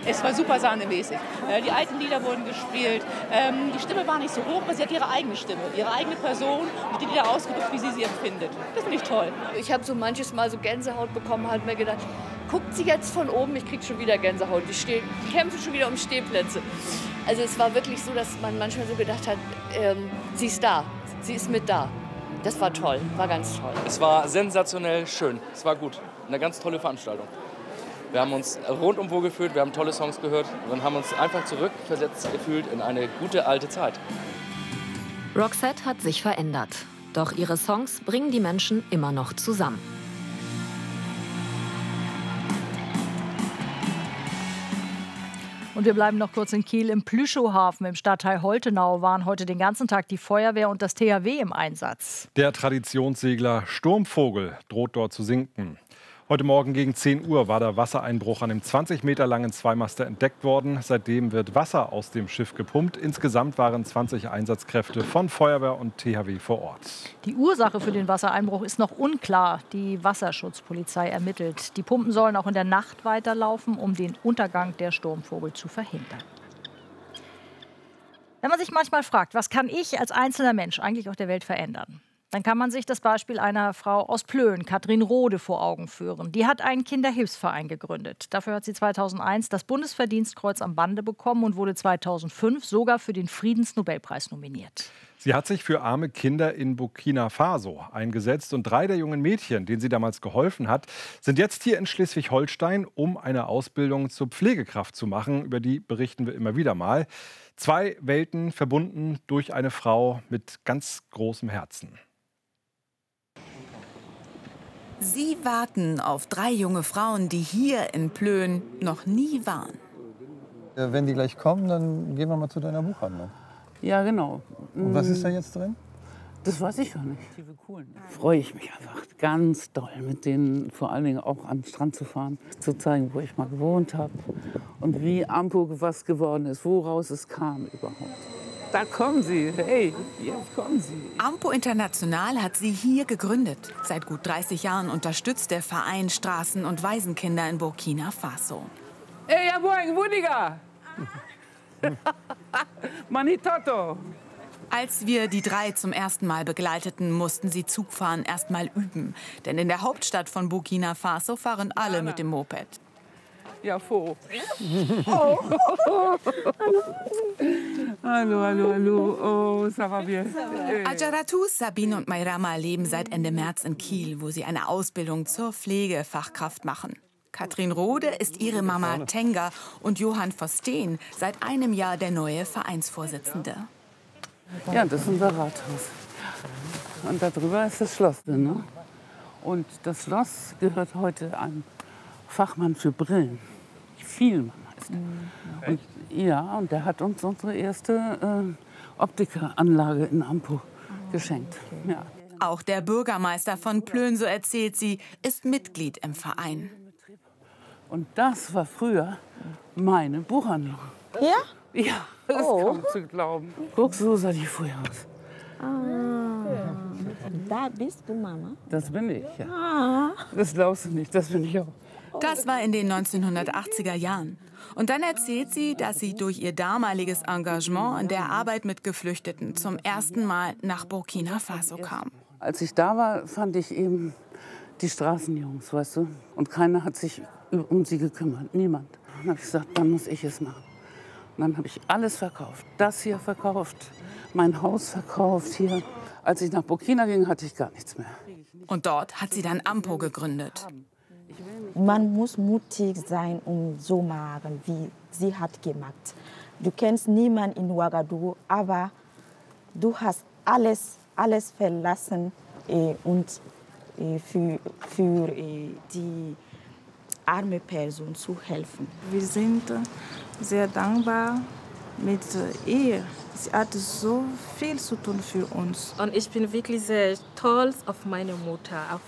Es war super sahnemäßig. Die alten Lieder wurden gespielt. Die Stimme war nicht so hoch, aber sie hat ihre eigene Stimme, ihre eigene Person und die Lieder ausgedrückt, wie sie empfindet. Das finde ich toll. Ich habe so manches Mal so Gänsehaut bekommen, halt mir gedacht, guckt sie jetzt von oben, ich kriege schon wieder Gänsehaut. Die kämpfen schon wieder um Stehplätze. Also es war wirklich so, dass man manchmal so gedacht hat, sie ist da, sie ist mit da. Das war toll, war ganz toll. Es war sensationell schön, es war gut, eine ganz tolle Veranstaltung. Wir haben uns rundum wohl gefühlt, wir haben tolle Songs gehört und haben uns einfach zurückversetzt gefühlt in eine gute alte Zeit. Roxette hat sich verändert, doch ihre Songs bringen die Menschen immer noch zusammen. Und wir bleiben noch kurz in Kiel. Im Plüschowhafen im Stadtteil Holtenau waren heute den ganzen Tag die Feuerwehr und das THW im Einsatz. Der Traditionssegler Sturmvogel droht dort zu sinken. Heute Morgen gegen 10 Uhr war der Wassereinbruch an dem 20 Meter langen Zweimaster entdeckt worden. Seitdem wird Wasser aus dem Schiff gepumpt. Insgesamt waren 20 Einsatzkräfte von Feuerwehr und THW vor Ort. Die Ursache für den Wassereinbruch ist noch unklar. Die Wasserschutzpolizei ermittelt. Die Pumpen sollen auch in der Nacht weiterlaufen, um den Untergang der Sturmvogel zu verhindern. Wenn man sich manchmal fragt, was kann ich als einzelner Mensch eigentlich auf der Welt verändern? Dann kann man sich das Beispiel einer Frau aus Plön, Katrin Rode, vor Augen führen. Die hat einen Kinderhilfsverein gegründet. Dafür hat sie 2001 das Bundesverdienstkreuz am Bande bekommen und wurde 2005 sogar für den Friedensnobelpreis nominiert. Sie hat sich für arme Kinder in Burkina Faso eingesetzt. Und 3 der jungen Mädchen, denen sie damals geholfen hat, sind jetzt hier in Schleswig-Holstein, um eine Ausbildung zur Pflegekraft zu machen. Über die berichten wir immer wieder mal. 2 Welten verbunden durch eine Frau mit ganz großem Herzen. Sie warten auf 3 junge Frauen, die hier in Plön noch nie waren. Wenn die gleich kommen, dann gehen wir mal zu deiner Buchhandlung. Ja, genau. Und was ist da jetzt drin? Das weiß ich gar nicht. Freue ich mich einfach ganz doll, mit denen vor allen Dingen auch an den Strand zu fahren, zu zeigen, wo ich mal gewohnt habe und wie Ampo was geworden ist, woraus es kam überhaupt. Da kommen sie, hey, jetzt kommen sie. Ampo International hat sie hier gegründet. Seit gut 30 Jahren unterstützt der Verein Straßen- und Waisenkinder in Burkina Faso. Hey, Abuang, Wudiga! Manitoto! Als wir die 3 zum ersten Mal begleiteten, mussten sie Zugfahren erst mal üben. Denn in der Hauptstadt von Burkina Faso fahren alle mit dem Moped. Ja, froh. Oh. Hallo, hallo, hallo. Oh, ça va bien. Ajaratou, Sabine und Mayrama leben seit Ende März in Kiel, wo sie eine Ausbildung zur Pflegefachkraft machen. Katrin Rode ist ihre Mama Tenga und Johann Vosten seit einem Jahr der neue Vereinsvorsitzende. Ja, das ist unser Rathaus. Und darüber ist das Schloss. Ne? Und das Schloss gehört heute einem Fachmann für Brillen. Vielmann heißt er. Und, ja, und der hat uns unsere erste Optikeranlage in Ampo geschenkt. Ja. Auch der Bürgermeister von Plön, so erzählt sie, ist Mitglied im Verein. Und das war früher meine Buchhandlung. Ja? Ja, das ist kaum zu glauben. Guck, so sah die früher aus. Da bist du, Mama? Das bin ich, ja. Das glaubst du nicht, das bin ich auch. Das war in den 1980er Jahren. Und dann erzählt sie, dass sie durch ihr damaliges Engagement in der Arbeit mit Geflüchteten zum ersten Mal nach Burkina Faso kam. Als ich da war, fand ich eben die Straßenjungs, weißt du. Und keiner hat sich um sie gekümmert, niemand. Dann habe ich gesagt, dann muss ich es machen. Und dann habe ich alles verkauft. Das hier verkauft, mein Haus verkauft hier. Als ich nach Burkina ging, hatte ich gar nichts mehr. Und dort hat sie dann Ampo gegründet. Man muss mutig sein, um so machen, wie sie hat gemacht. Du kennst niemanden in Ouagadougou, aber du hast alles verlassen und für die arme Person zu helfen. Wir sind sehr dankbar mit ihr. Sie hat so viel zu tun für uns. Und ich bin wirklich sehr stolz auf meine Mutter, auf